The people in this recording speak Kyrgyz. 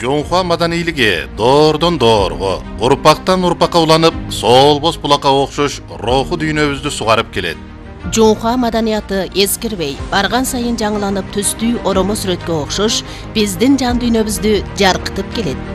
Жоңхуа маданийлиги доордон доорго, урпактан урпакка уланып, солбос булакка окшош руху дүйнөбүздү сугарып келет. Жоңхуа маданияты эскирбей, барган сайын жаңыланып түстүү оромо сүрөткө окшош, биздин жан дүйнөбүздү жаркытып келет.